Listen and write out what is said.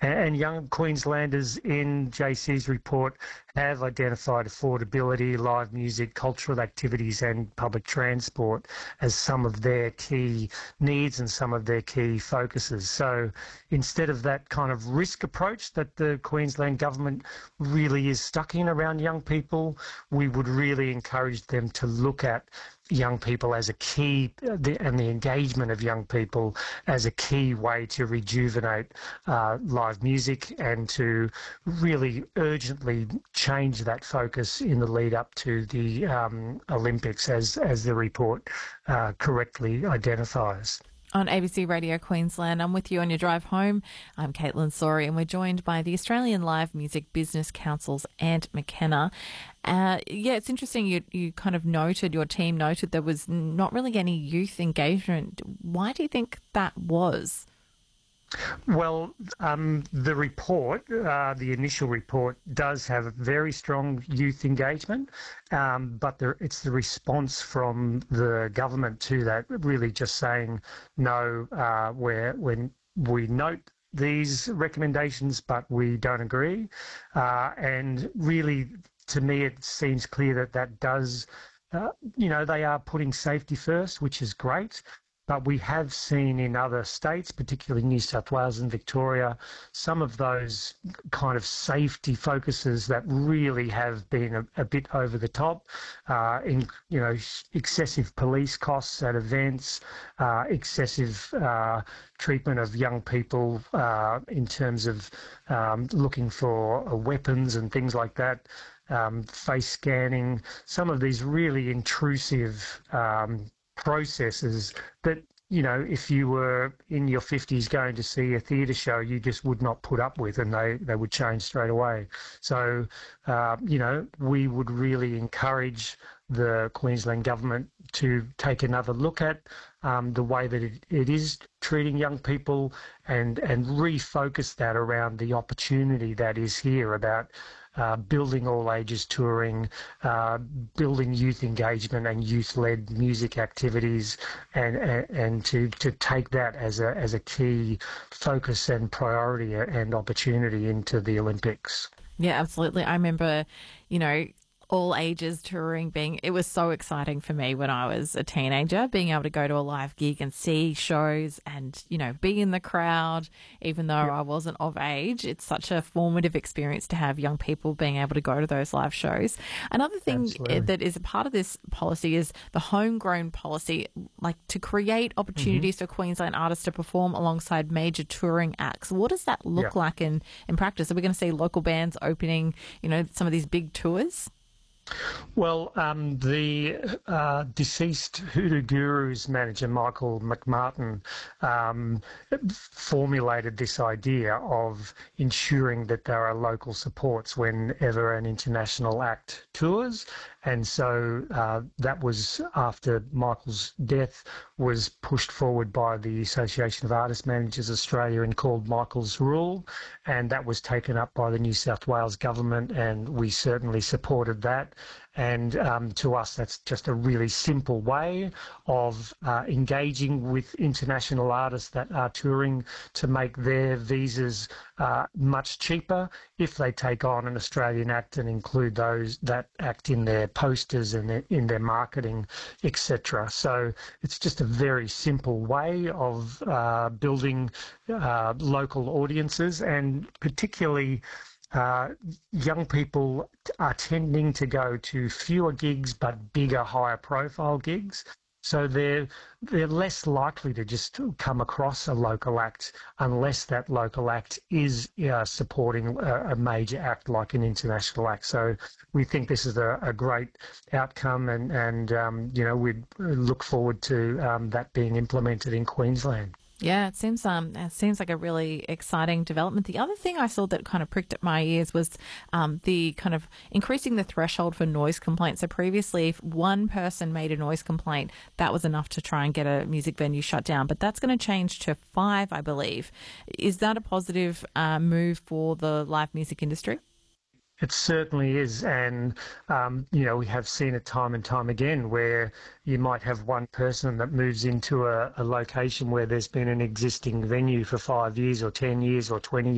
And young Queenslanders in JC's report have identified affordability, live music, cultural activities and public transport as some of their key needs and some of their key focuses. So instead of that kind of risk approach that the Queensland government really is stuck in around young people, we would really encourage them to look at young people as a key, and the engagement of young people as a key way to rejuvenate live music and to really urgently change that focus in the lead up to the Olympics, as the report correctly identifies. On ABC Radio Queensland, I'm with you on your drive home. I'm Caitlin Sorey, and we're joined by the Australian Live Music Business Council's Ant McKenna. It's interesting you kind of noted, your team noted there was not really any youth engagement. Why do you think that was? Well, the report, the initial report, does have very strong youth engagement, but it's the response from the government to that really just saying no, when we note these recommendations, but we don't agree. And really, to me, it seems clear that does, they are putting safety first, which is great. But we have seen in other states, particularly New South Wales and Victoria, some of those kind of safety focuses that really have been a bit over the top, excessive police costs at events, excessive treatment of young people in terms of looking for weapons and things like that, face scanning, some of these really intrusive processes that, if you were in your 50s going to see a theatre show, you just would not put up with, and they would change straight away. So, we would really encourage the Queensland government to take another look at the way that it is treating young people and refocus that around the opportunity that is here about building all ages touring, building youth engagement and youth-led music activities, and to take that as a key focus and priority and opportunity into the Olympics. Yeah, absolutely. I remember, all ages touring it was so exciting for me when I was a teenager, being able to go to a live gig and see shows and, be in the crowd, even though I wasn't of age. It's such a formative experience to have young people being able to go to those live shows. Another thing that is a part of this policy is the homegrown policy, like to create opportunities for Queensland artists to perform alongside major touring acts. What does that look like in practice? Are we going to see local bands opening, some of these big tours? Well, the deceased Hoodoo Gurus manager, Michael McMartin, formulated this idea of ensuring that there are local supports whenever an international act tours. And so that was, after Michael's death, was pushed forward by the Association of Artist Managers Australia and called Michael's Rule. And that was taken up by the New South Wales government, and we certainly supported that. And to us, that's just a really simple way of engaging with international artists that are touring to make their visas much cheaper if they take on an Australian act and include that act in their posters and in their marketing, etc. So it's just a very simple way of building local audiences, and particularly young people are tending to go to fewer gigs but bigger, higher profile gigs. So they're less likely to just come across a local act unless that local act is supporting a major act like an international act. So we think this is a great outcome, and we'd look forward to that being implemented in Queensland. Yeah, it seems like a really exciting development. The other thing I saw that kind of pricked at my ears was the kind of increasing the threshold for noise complaints. So previously, if one person made a noise complaint, that was enough to try and get a music venue shut down. But that's going to change to 5, I believe. Is that a positive move for the live music industry? It certainly is, and we have seen it time and time again where you might have one person that moves into a location where there's been an existing venue for 5 years or 10 years or 20